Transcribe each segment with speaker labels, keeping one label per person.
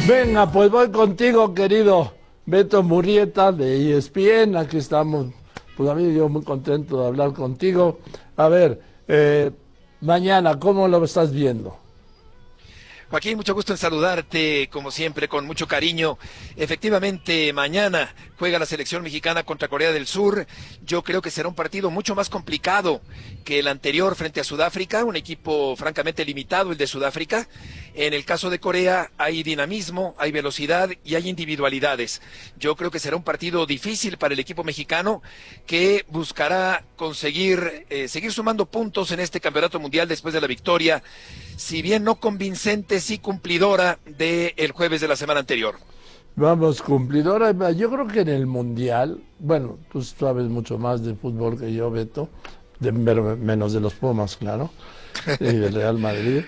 Speaker 1: Venga, pues voy contigo, querido Beto Murrieta de ESPN. Aquí estamos, pues a mí yo muy contento de hablar contigo. A ver, mañana, ¿cómo lo estás viendo?
Speaker 2: Joaquín, mucho gusto en saludarte, como siempre, con mucho cariño. Efectivamente, mañana juega la selección mexicana contra Corea del Sur. Yo creo que será un partido mucho más complicado que el anterior frente a Sudáfrica, un equipo francamente limitado, el de Sudáfrica. En el caso de Corea hay dinamismo, hay velocidad y hay individualidades. Yo creo que será un partido difícil para el equipo mexicano que buscará conseguir seguir sumando puntos en este campeonato mundial después de la victoria, si bien no convincente, sí cumplidora del jueves de la semana anterior.
Speaker 1: Vamos, cumplidora. Yo creo que en el Mundial, bueno, tú sabes mucho más de fútbol que yo, Beto, menos de los Pumas, claro, y del Real Madrid.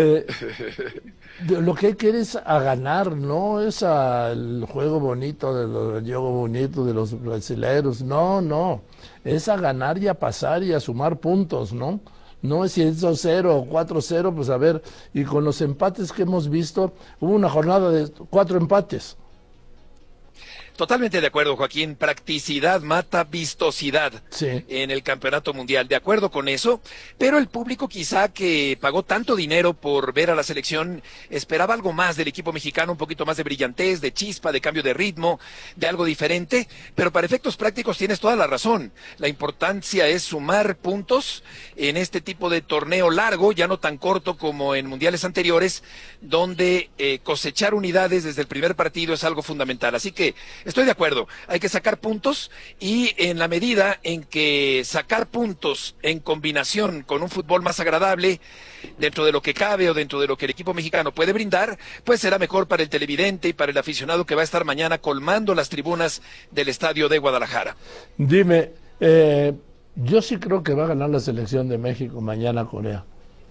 Speaker 1: Lo que hay que ir es a ganar, no es el juego bonito, el juego bonito de los brasileños, no, es a ganar y a pasar y a sumar puntos, ¿no? No es si es 2-0 o 4-0, pues a ver, y con los empates que hemos visto, hubo una jornada de 4 empates.
Speaker 2: Totalmente de acuerdo, Joaquín. Practicidad mata vistosidad
Speaker 1: Sí.
Speaker 2: en el campeonato mundial. De acuerdo con eso, pero el público quizá que pagó tanto dinero por ver a la selección esperaba algo más del equipo mexicano, un poquito más de brillantez, de chispa, de cambio de ritmo, de algo diferente. Pero para efectos prácticos tienes toda la razón. La importancia es sumar puntos en este tipo de torneo largo, ya no tan corto como en mundiales anteriores, donde cosechar unidades desde el primer partido es algo fundamental. Así que estoy de acuerdo, hay que sacar puntos y en la medida en que sacar puntos en combinación con un fútbol más agradable, dentro de lo que cabe o dentro de lo que el equipo mexicano puede brindar, pues será mejor para el televidente y para el aficionado que va a estar mañana colmando las tribunas del estadio de Guadalajara.
Speaker 1: Dime, yo sí creo que va a ganar la selección de México mañana a Corea.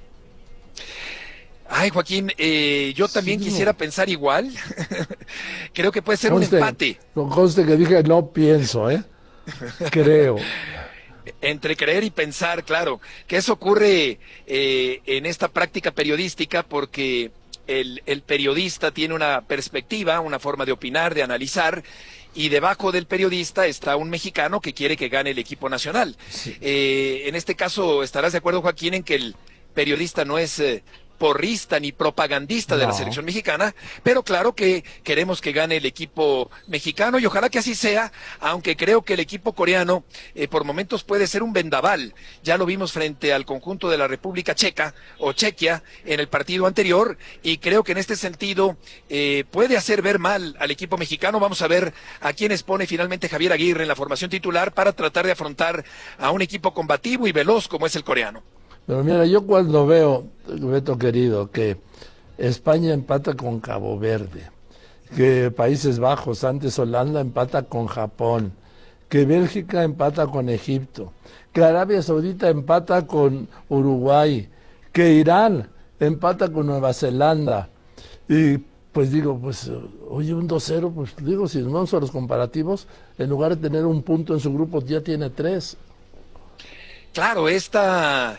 Speaker 2: Ay, Joaquín, yo también
Speaker 1: Sí,
Speaker 2: quisiera pensar igual. Creo que puede ser un
Speaker 1: conste,
Speaker 2: empate.
Speaker 1: conste que dije no pienso, creo.
Speaker 2: Entre creer y pensar, claro, que eso ocurre en esta práctica periodística porque el periodista tiene una perspectiva, una forma de opinar, de analizar, y debajo del periodista está un mexicano que quiere que gane el equipo nacional.
Speaker 1: Sí.
Speaker 2: En este caso, estarás de acuerdo, Joaquín, en que el periodista no es porrista ni propagandista de la
Speaker 1: No.
Speaker 2: selección mexicana, pero claro que queremos que gane el equipo mexicano y ojalá que así sea, aunque creo que el equipo coreano por momentos puede ser un vendaval. Ya lo vimos frente al conjunto de la República Checa o Chequia en el partido anterior y creo que en este sentido puede hacer ver mal al equipo mexicano. Vamos a ver a quiénes pone finalmente Javier Aguirre en la formación titular para tratar de afrontar a un equipo combativo y veloz como es el coreano.
Speaker 1: Pero mira, yo cuando veo, Beto querido, que España empata con Cabo Verde, que Países Bajos, antes Holanda, empata con Japón, que Bélgica empata con Egipto, que Arabia Saudita empata con Uruguay, que Irán empata con Nueva Zelanda, y pues digo, pues, oye, un 2-0, pues digo, si nos vamos a los comparativos, en lugar de tener un punto en su grupo, ya tiene 3.
Speaker 2: Claro, esta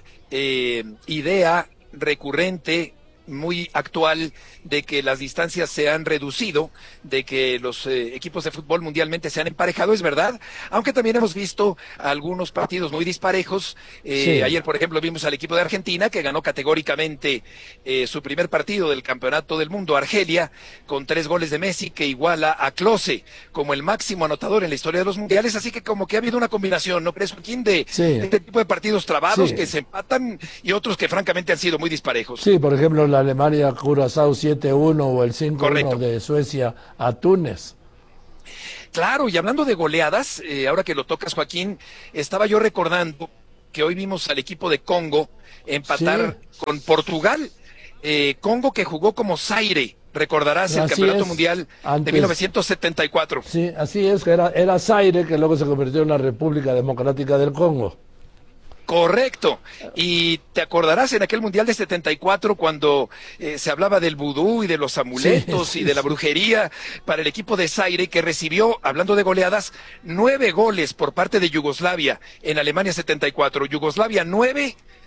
Speaker 2: idea recurrente, muy actual, de que las distancias se han reducido, de que los equipos de fútbol mundialmente se han emparejado, es verdad, aunque también hemos visto algunos partidos muy disparejos.
Speaker 1: Sí.
Speaker 2: Ayer, por ejemplo, vimos al equipo de Argentina, que ganó categóricamente su primer partido del Campeonato del Mundo, Argelia, con 3 goles de Messi, que iguala a Klose como el máximo anotador en la historia de los mundiales, así que como que ha habido una combinación, ¿no crees, Joaquín, de
Speaker 1: Sí.
Speaker 2: este tipo de partidos trabados
Speaker 1: Sí.
Speaker 2: que se empatan y otros que francamente han sido muy disparejos?
Speaker 1: Sí, por ejemplo, la Alemania-Curazao 7-1 o el 5-1
Speaker 2: Correcto.
Speaker 1: de Suecia a Túnez.
Speaker 2: Claro, y hablando de goleadas, ahora que lo tocas, Joaquín, estaba yo recordando que hoy vimos al equipo de Congo empatar con Portugal. Congo que jugó como Zaire, recordarás el
Speaker 1: Así
Speaker 2: Campeonato
Speaker 1: es,
Speaker 2: Mundial de
Speaker 1: antes.
Speaker 2: 1974.
Speaker 1: Sí, así es, que era Zaire, que luego se convirtió en la República Democrática del Congo.
Speaker 2: Correcto. Y te acordarás en aquel Mundial de 74 cuando se hablaba del vudú y de los amuletos
Speaker 1: Sí,
Speaker 2: y de la
Speaker 1: sí.
Speaker 2: brujería para el equipo de Zaire, que recibió, hablando de goleadas, 9 goles por parte de Yugoslavia en Alemania 74. Yugoslavia 9,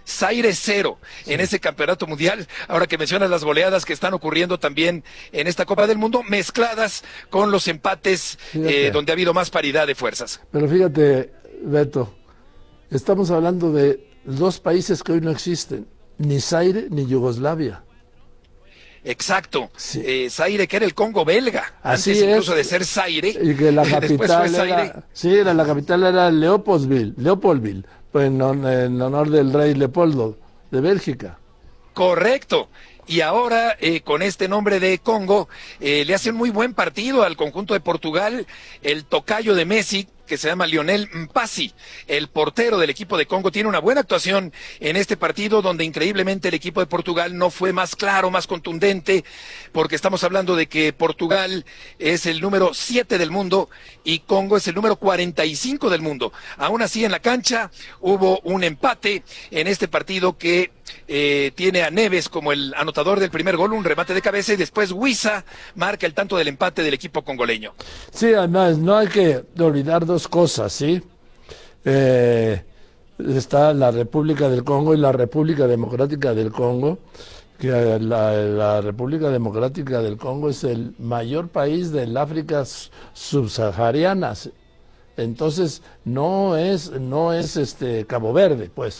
Speaker 2: Zaire 0 en ese campeonato mundial. Ahora que mencionas las goleadas que están ocurriendo también en esta Copa del Mundo, mezcladas con los empates donde ha habido más paridad de fuerzas.
Speaker 1: Pero fíjate, Beto, estamos hablando de dos países que hoy no existen, ni Zaire ni Yugoslavia.
Speaker 2: Exacto,
Speaker 1: Sí.
Speaker 2: Zaire, que era el Congo belga,
Speaker 1: Así
Speaker 2: antes incluso
Speaker 1: es.
Speaker 2: de ser Zaire,
Speaker 1: Y que la capital
Speaker 2: era,
Speaker 1: la capital era Leopoldville, pues en honor del rey Leopoldo de Bélgica.
Speaker 2: Correcto. Y ahora, con este nombre de Congo, le hace un muy buen partido al conjunto de Portugal, el tocayo de Messi, que se llama Lionel Mpasi, el portero del equipo de Congo, tiene una buena actuación en este partido, donde increíblemente el equipo de Portugal no fue más claro, más contundente, porque estamos hablando de que Portugal es el número 7 del mundo y Congo es el número 45 del mundo. Aún así, en la cancha hubo un empate en este partido que tiene a Neves como el anotador del primer gol, un remate de cabeza, y después Wissa marca el tanto del empate del equipo congoleño.
Speaker 1: Sí, además, no hay que olvidar dos cosas, ¿sí? Está la República del Congo y la República Democrática del Congo, que la República Democrática del Congo es el mayor país del África subsahariana. Entonces, no es Cabo Verde, pues.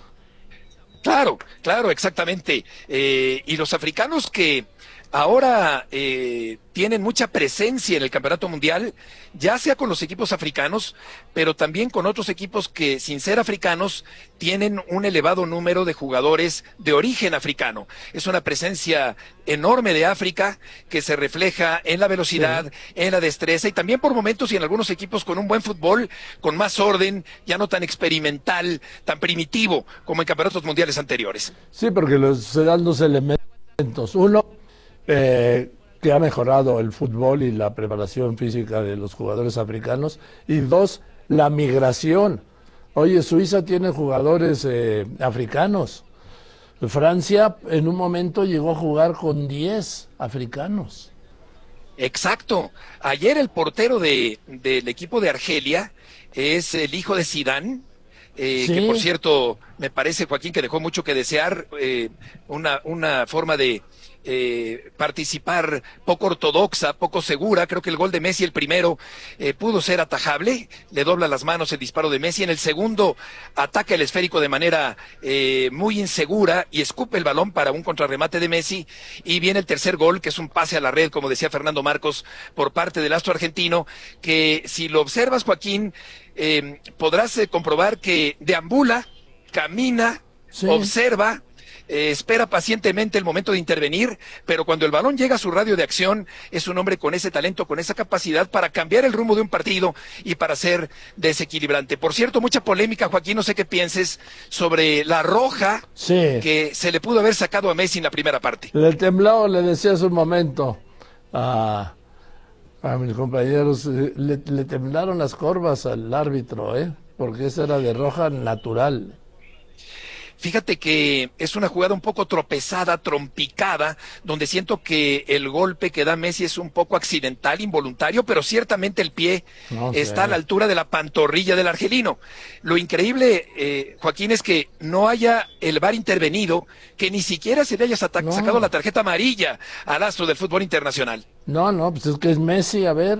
Speaker 2: Claro, claro, exactamente. Y los africanos que ahora tienen mucha presencia en el Campeonato Mundial, ya sea con los equipos africanos, pero también con otros equipos que, sin ser africanos, tienen un elevado número de jugadores de origen africano. Es una presencia enorme de África que se refleja en la velocidad, en la destreza y también por momentos y en algunos equipos con un buen fútbol, con más orden, ya no tan experimental, tan primitivo como en campeonatos mundiales anteriores.
Speaker 1: Sí, porque se dan dos elementos. Uno, que ha mejorado el fútbol y la preparación física de los jugadores africanos, y dos, la migración. Oye, Suiza tiene jugadores africanos. Francia en un momento llegó a jugar con 10 africanos.
Speaker 2: Exacto. Ayer el portero del equipo de Argelia es el hijo de Zidane,
Speaker 1: Sí.
Speaker 2: que por cierto me parece, Joaquín, que dejó mucho que desear, una forma de participar poco ortodoxa, poco segura. Creo que el gol de Messi, el primero, pudo ser atajable, le dobla las manos el disparo de Messi. En el segundo ataca el esférico de manera muy insegura y escupe el balón para un contrarremate de Messi, y viene el tercer gol, que es un pase a la red, como decía Fernando Marcos, por parte del astro argentino, que si lo observas, Joaquín, podrás comprobar que deambula, camina,
Speaker 1: Sí.
Speaker 2: observa, espera pacientemente el momento de intervenir, pero cuando el balón llega a su radio de acción, es un hombre con ese talento, con esa capacidad para cambiar el rumbo de un partido y para ser desequilibrante. Por cierto, mucha polémica, Joaquín, no sé qué pienses sobre la roja que se le pudo haber sacado a Messi en la primera parte.
Speaker 1: Le tembló, le decía hace un momento a mis compañeros, le temblaron las corvas al árbitro, porque esa era de roja natural.
Speaker 2: Fíjate que es una jugada un poco tropezada, trompicada, donde siento que el golpe que da Messi es un poco accidental, involuntario, pero ciertamente el pie está a la altura de la pantorrilla del argelino. Lo increíble, Joaquín, es que no haya el VAR intervenido, que ni siquiera se le haya sacado la tarjeta amarilla al astro del fútbol internacional.
Speaker 1: No, pues es que es Messi, a ver.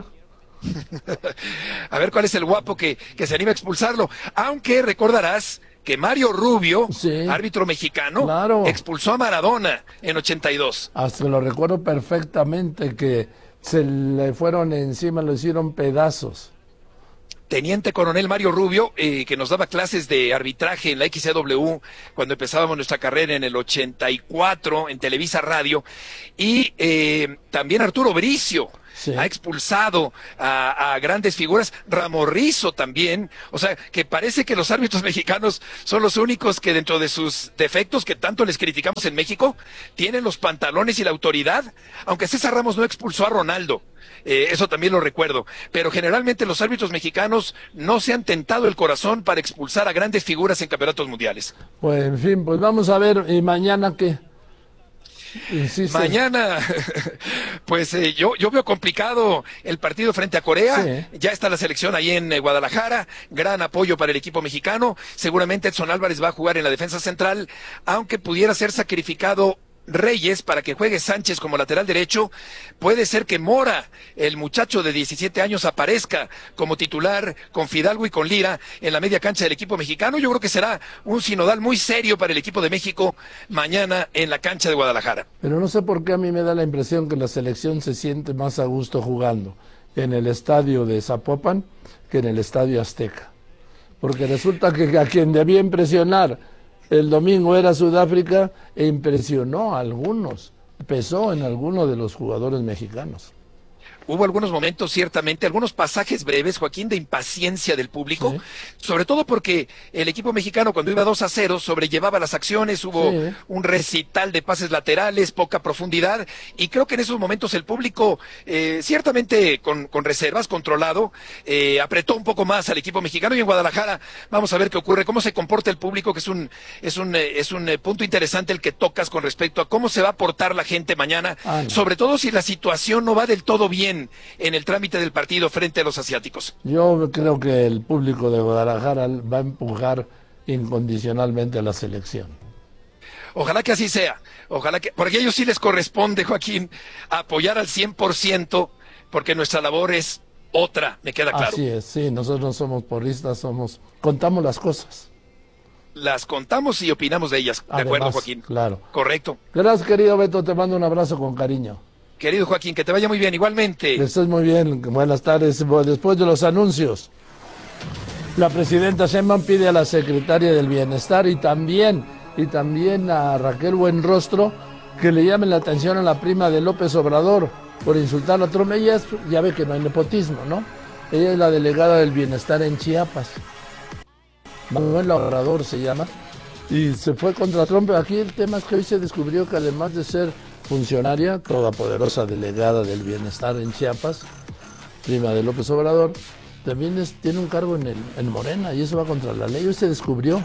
Speaker 2: A ver cuál es el guapo que se anima a expulsarlo. Aunque recordarás que Mario Rubio, árbitro mexicano, expulsó a Maradona en 82.
Speaker 1: Hasta lo recuerdo perfectamente, que se le fueron encima, lo hicieron pedazos.
Speaker 2: Teniente coronel Mario Rubio, que nos daba clases de arbitraje en la XCW cuando empezábamos nuestra carrera en el 84 en Televisa Radio, y también Arturo Bricio. Ha expulsado a grandes figuras, Ramorrizo también. O sea, que parece que los árbitros mexicanos son los únicos que, dentro de sus defectos que tanto les criticamos en México, tienen los pantalones y la autoridad. Aunque César Ramos no expulsó a Ronaldo, eso también lo recuerdo, pero generalmente los árbitros mexicanos no se han tentado el corazón para expulsar a grandes figuras en campeonatos mundiales.
Speaker 1: Pues en fin, pues vamos a ver, ¿y mañana qué? Insiste.
Speaker 2: Mañana, pues yo veo complicado el partido frente a Corea.
Speaker 1: Sí.
Speaker 2: Ya está la selección ahí en Guadalajara. Gran apoyo para el equipo mexicano. Seguramente Edson Álvarez va a jugar en la defensa central, aunque pudiera ser sacrificado Reyes para que juegue Sánchez como lateral derecho. Puede ser que Mora, el muchacho de 17 años, aparezca como titular con Fidalgo y con Lira en la media cancha del equipo mexicano. Yo creo que será un sinodal muy serio para el equipo de México mañana en la cancha de Guadalajara.
Speaker 1: Pero no sé por qué a mí me da la impresión que la selección se siente más a gusto jugando en el estadio de Zapopan que en el estadio Azteca. Porque resulta que a quien debía impresionar el domingo era Sudáfrica e impresionó a algunos, pesó en algunos de los jugadores mexicanos.
Speaker 2: Hubo algunos momentos, ciertamente, algunos pasajes breves, Joaquín, de impaciencia del público, sí, sobre todo porque el equipo mexicano cuando iba 2-0 sobrellevaba las acciones, hubo sí, un recital de pases laterales, poca profundidad, y creo que en esos momentos el público, ciertamente con reservas, controlado, apretó un poco más al equipo mexicano, y en Guadalajara vamos a ver qué ocurre, cómo se comporta el público, que es un punto interesante el que tocas con respecto a cómo se va a portar la gente mañana, no, sobre todo si la situación no va del todo bien en el trámite del partido frente a los asiáticos.
Speaker 1: Yo creo que el público de Guadalajara va a empujar incondicionalmente a la selección.
Speaker 2: Ojalá que así sea, ojalá que, porque a ellos sí les corresponde, Joaquín, apoyar al 100%, porque nuestra labor es otra, me queda claro.
Speaker 1: Así es, sí, nosotros no somos porristas, contamos las cosas.
Speaker 2: Las contamos y opinamos de ellas,
Speaker 1: Además,
Speaker 2: ¿de acuerdo, Joaquín?
Speaker 1: Claro.
Speaker 2: Correcto.
Speaker 1: Gracias, querido Beto, te mando un abrazo con cariño.
Speaker 2: Querido Joaquín, que te vaya muy bien, igualmente.
Speaker 1: Que estés muy bien, buenas tardes. Después de los anuncios, la presidenta Sheinbaum pide a la secretaria del Bienestar y también a Raquel Buenrostro que le llamen la atención a la prima de López Obrador por insultar a Trump. Ella ya ve que no hay nepotismo, ¿no? Ella es la delegada del Bienestar en Chiapas. Manuel Obrador se llama. Y se fue contra Trump. Aquí el tema es que hoy se descubrió que además de ser funcionaria, todopoderosa delegada del Bienestar en Chiapas, prima de López Obrador, también tiene un cargo en Morena, y eso va contra la ley. Hoy se descubrió.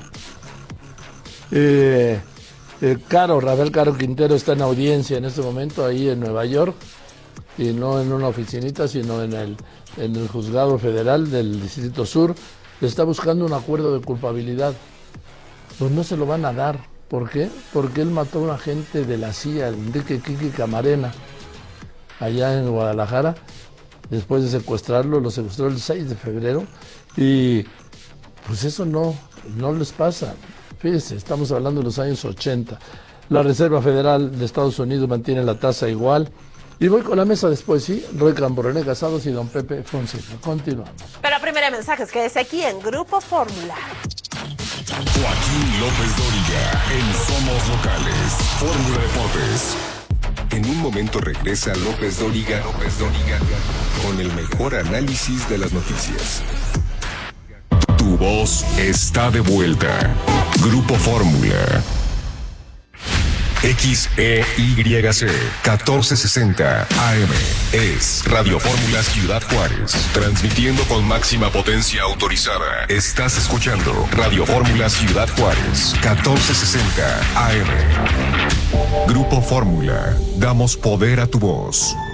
Speaker 1: Rafael Caro Quintero está en audiencia en este momento ahí en Nueva York, y no en una oficinita, sino en el juzgado federal del Distrito Sur. Le está buscando un acuerdo de culpabilidad. Pues no se lo van a dar. ¿Por qué? Porque él mató a un agente de la CIA, Enrique Kiki Camarena, allá en Guadalajara. Después de secuestrarlo, lo secuestró el 6 de febrero. Y pues eso no les pasa. Fíjense, estamos hablando de los años 80. La Reserva Federal de Estados Unidos mantiene la tasa igual. Y voy con la mesa después, ¿sí? Roy Campo, René Casados y don Pepe Fonseca. Continuamos.
Speaker 3: Pero primero mensajes, quédese aquí en Grupo Fórmula.
Speaker 4: Joaquín López Dóriga, en Somos Locales, Fórmula Deportes. En un momento regresa López Dóriga, con el mejor análisis de las noticias. Tu voz está de vuelta. Grupo Fórmula. XEYC 1460 AM es Radio Fórmula Ciudad Juárez, transmitiendo con máxima potencia autorizada. Estás escuchando Radio Fórmula Ciudad Juárez 1460 AM. Grupo Fórmula, damos poder a tu voz.